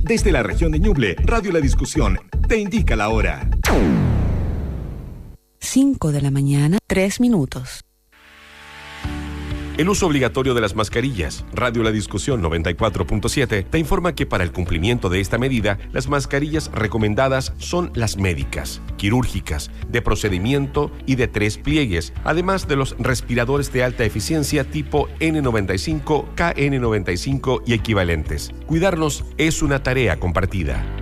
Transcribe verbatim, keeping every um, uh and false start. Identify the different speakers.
Speaker 1: Desde la región de Ñuble, Radio La Discusión te indica la hora.
Speaker 2: cinco de la mañana, tres minutos.
Speaker 3: El uso obligatorio de las mascarillas. Radio La Discusión noventa y cuatro punto siete te informa que para el cumplimiento de esta medida, las mascarillas recomendadas son las médicas, quirúrgicas, de procedimiento y de tres pliegues, además de los respiradores de alta eficiencia tipo N noventa y cinco, K N noventa y cinco y equivalentes. Cuidarnos es una tarea compartida.